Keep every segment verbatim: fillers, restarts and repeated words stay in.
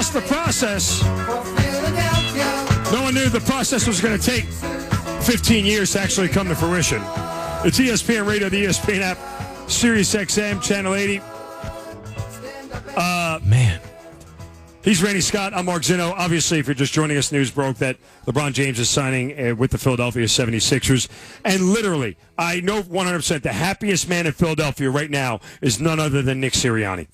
trust the process. No one knew the process was going to take fifteen years to actually come to fruition. It's E S P N Radio, the E S P N app, Sirius X M, Channel eighty. Uh, Man. He's Randy Scott. I'm Mark Zinno. Obviously, if you're just joining us, news broke that LeBron James is signing uh, with the Philadelphia seventy-sixers. And literally, I know one hundred percent the happiest man in Philadelphia right now is none other than Nick Sirianni.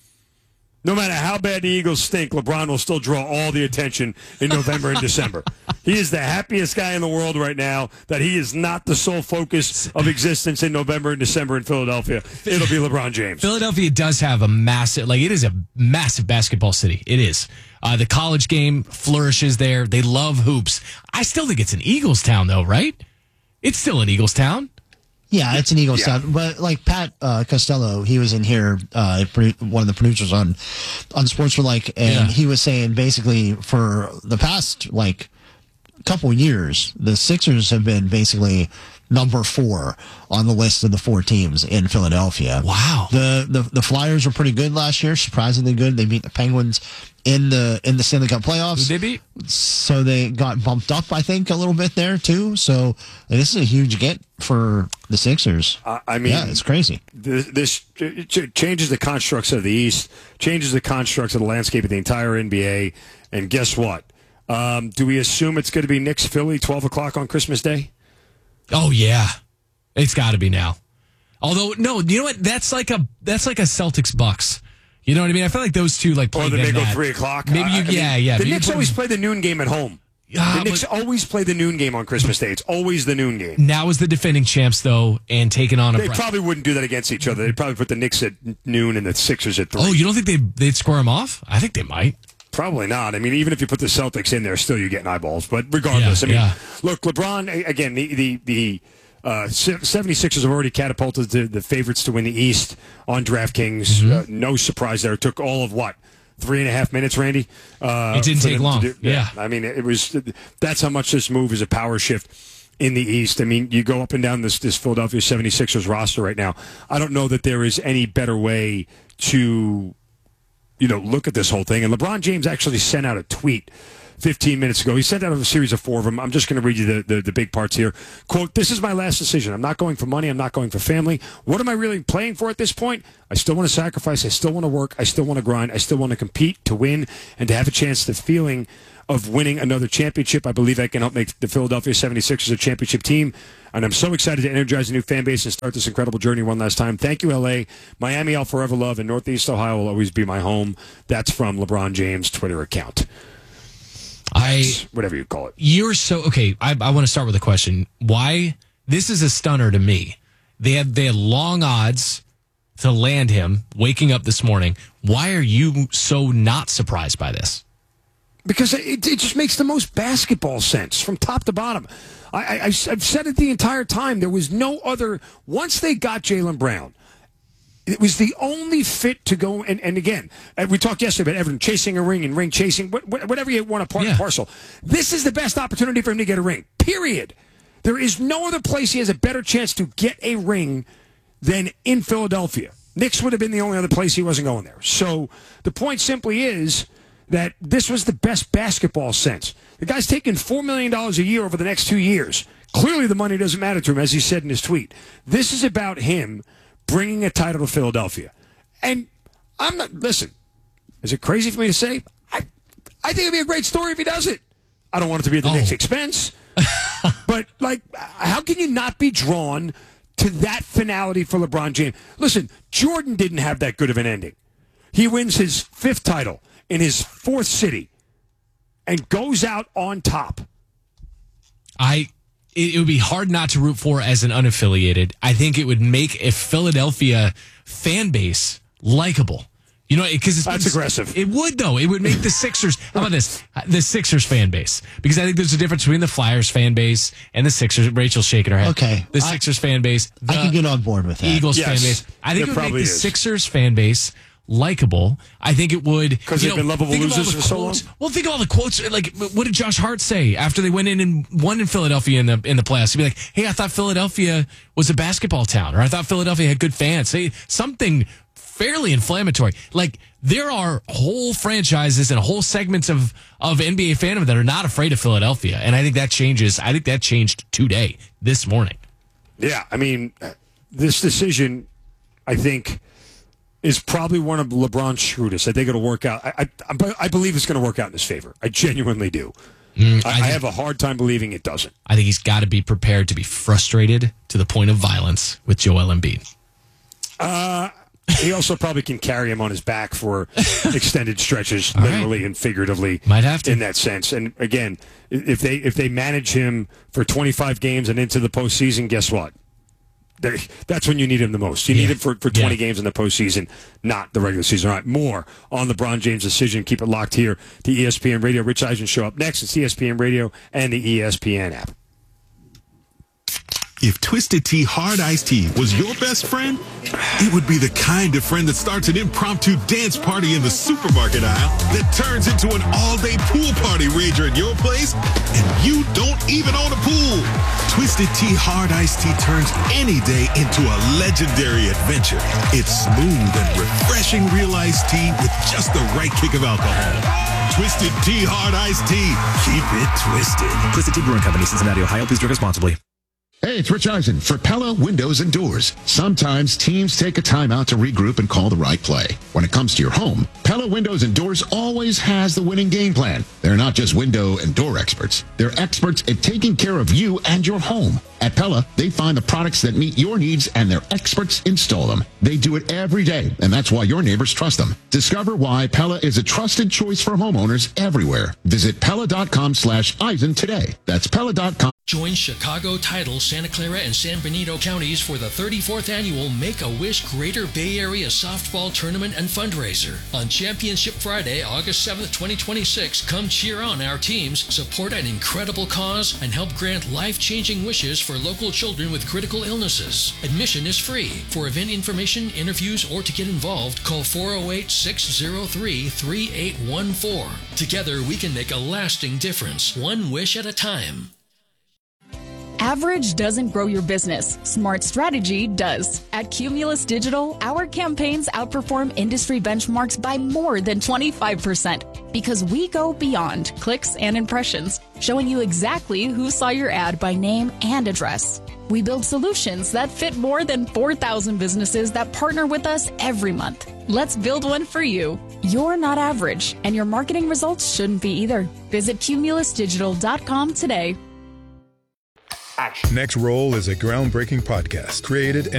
No matter how bad the Eagles stink, LeBron will still draw all the attention in November and December. He is the happiest guy in the world right now that he is not the sole focus of existence in November and December in Philadelphia. It'll be LeBron James. Philadelphia does have a massive, like, it is a massive basketball city. It is. Uh, the college game flourishes there. They love hoops. I still think it's an Eagles town, though, right? It's still an Eagles town. Yeah, it's an Eagles Yeah. town. But like Pat uh, Costello, he was in here, uh, one of the producers on on Sports for like, and Yeah. he was saying basically for the past like couple years, the Sixers have been basically number four on the list of the four teams in Philadelphia. Wow. The the the Flyers were pretty good last year, surprisingly good. They beat the Penguins in the in the Stanley Cup playoffs. Who they beat? So they got bumped up, I think, a little bit there too. So this is a huge get for the Sixers. Uh, I mean, yeah, it's crazy. This, this ch- changes the constructs of the East, changes the constructs of the landscape of the entire N B A. And guess what? Um, do we assume it's going to be Knicks Philly twelve o'clock on Christmas Day? Oh, yeah. It's got to be now. Although, no, you know what? That's like a that's like a Celtics Bucks. You know what I mean? I feel like those two like play Or then they go that. three o'clock. Maybe you, I mean, yeah, yeah. The Maybe Knicks put- always play the noon game at home. Ah, the Knicks but always play the noon game on Christmas Day. It's always the noon game. now is the defending champs though, and taking on a. They Bra- probably wouldn't do that against each other. They'd probably put the Knicks at noon and the Sixers at three. Oh, you don't think they they'd square them off? I think they might. Probably not. I mean, even if you put the Celtics in there, still you're getting eyeballs. But regardless, Yeah, I mean, yeah. look, LeBron, a- again, the the, the uh, seventy-sixers have already catapulted the, the favorites to win the East on DraftKings. Mm-hmm. Uh, no surprise there. It took all of what? Three and a half minutes, Randy? Uh, It didn't for take them to long. do- Yeah. I mean, it was. That's how much this move is a power shift in the East. I mean, you go up and down this, this Philadelphia seventy-sixers roster right now. I don't know that there is any better way to, you know, look at this whole thing. And LeBron James actually sent out a tweet fifteen minutes ago. He sent out a series of four of them. I'm just going to read you the, the, the big parts here. Quote, "This is my last decision. I'm not going for money. I'm not going for family. What am I really playing for at this point? I still want to sacrifice. I still want to work. I still want to grind. I still want to compete, to win, and to have a chance, the feeling of winning another championship. I believe I can help make the Philadelphia seventy-sixers a championship team. And I'm so excited to energize a new fan base and start this incredible journey one last time. Thank you, L A. Miami, I'll forever love, and Northeast Ohio will always be my home." That's from LeBron James' Twitter account. I Whatever you call it. You're so okay. I, I want to start with a question. Why? This is a stunner to me. They had they had long odds to land him. Waking up this morning, why are you so not surprised by this? Because it, it just makes the most basketball sense from top to bottom. I, I, I've said it the entire time. There was no other. Once they got Jaylen Brown, it was the only fit to go. And, and again, we talked yesterday about Everton chasing a ring and ring chasing, whatever you want to part and Yeah. parcel. This is the best opportunity for him to get a ring, period. There is no other place he has a better chance to get a ring than in Philadelphia. Knicks would have been the only other place he wasn't going there. So the point simply is that this was the best basketball sense. The guy's taking four million dollars a year over the next two years. Clearly the money doesn't matter to him, as he said in his tweet. This is about him bringing a title to Philadelphia. And I'm not, listen, is it crazy for me to say? I, I think it'd be a great story if he does it. I don't want it to be at the Oh. Knicks' expense. But, like, how can you not be drawn to that finality for LeBron James? Listen, Jordan didn't have that good of an ending. He wins his fifth title in his fourth city and goes out on top. I it, it would be hard not to root for as an unaffiliated. I think it would make a Philadelphia fan base likable. You know, because it's That's aggressive. It would though. It would make the Sixers. How about this? The Sixers fan base, because I think there's a difference between the Flyers fan base and the Sixers. Rachel's shaking her head. Okay. The I- Sixers fan base. The I can get on board with that. Eagles Yes, fan base. I think there it would make probably the is. Sixers fan base likable. I think it would, Because you they've know, been lovable think of all losers the for so quotes- long? Well, think of all the quotes. Like, what did Josh Hart say after they went in and won in Philadelphia in the in the playoffs? He'd be like, "Hey, I thought Philadelphia was a basketball town, or I thought Philadelphia had good fans." Say something fairly inflammatory. Like, there are whole franchises and whole segments of, of N B A fandom that are not afraid of Philadelphia. And I think that changes. I think that changed today, this morning. Yeah, I mean, this decision, I think, is probably one of LeBron's shrewdest. I think it'll work out. I, I, I believe it's going to work out in his favor. I genuinely do. Mm, I, I, I have a hard time believing it doesn't. I think he's got to be prepared to be frustrated to the point of violence with Joel Embiid. Uh, he also probably can carry him on his back for extended stretches, All literally right. and figuratively. Might have to. In that sense. And again, if they if they manage him for twenty-five games and into the postseason, guess what? They, that's when you need him the most. You Yeah. need him for, for twenty Yeah. games in the postseason, not the regular season. All right, more on LeBron James' decision. Keep it locked here. The E S P N Radio. Rich Eisen Show up next. It's E S P N Radio and the E S P N app. If Twisted Tea Hard Iced Tea was your best friend, it would be the kind of friend that starts an impromptu dance party in the supermarket aisle that turns into an all-day pool party rager at your place, and you don't even own a pool. Twisted Tea Hard Iced Tea turns any day into a legendary adventure. It's smooth and refreshing real iced tea with just the right kick of alcohol. Twisted Tea Hard Iced Tea. Keep it twisted. Twisted Tea Brewing Company, Cincinnati, Ohio. Please drink responsibly. Hey, it's Rich Eisen for Pella Windows and Doors. Sometimes teams take a time out to regroup and call the right play. When it comes to your home, Pella Windows and Doors always has the winning game plan. They're not just window and door experts. They're experts at taking care of you and your home. At Pella, they find the products that meet your needs and their experts install them. They do it every day, and that's why your neighbors trust them. Discover why Pella is a trusted choice for homeowners everywhere. Visit Pella.com slash Eisen today. That's Pella dot com. Join Chicago Title, Santa Clara, and San Benito counties for the thirty-fourth annual Make-A-Wish Greater Bay Area Softball Tournament and Fundraiser. On Championship Friday, August seventh, twenty twenty-six, come cheer on our teams, support an incredible cause, and help grant life-changing wishes for local children with critical illnesses. Admission is free. For event information, interviews, or to get involved, call four oh eight, six oh three, three eight one four. Together, we can make a lasting difference, one wish at a time. Average doesn't grow your business. Smart strategy does. At Cumulus Digital, our campaigns outperform industry benchmarks by more than twenty-five percent because we go beyond clicks and impressions, showing you exactly who saw your ad by name and address. We build solutions that fit more than four thousand businesses that partner with us every month. Let's build one for you. You're not average, and your marketing results shouldn't be either. Visit cumulus digital dot com today. Next Roll is a groundbreaking podcast created and